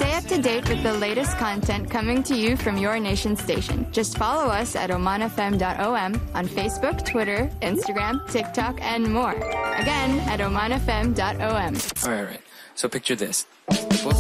Stay up to date with the latest content coming to you from your nation station. Just follow us at omanfm.om on Facebook, Twitter, Instagram, TikTok, and more. Again, at omanfm.om. All right. So picture this. Both